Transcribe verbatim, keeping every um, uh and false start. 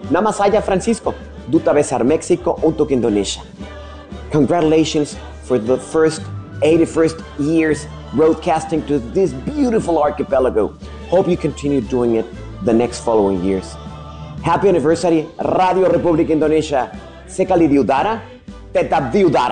Nama saya Francisco, Duta Besar Mexico untuk Indonesia. Congratulations for the first eighty-first years broadcasting to this beautiful archipelago. Hope you continue doing it the next following years. Happy anniversary, Radio Republik Indonesia. Sekali diudara, tetap diudara.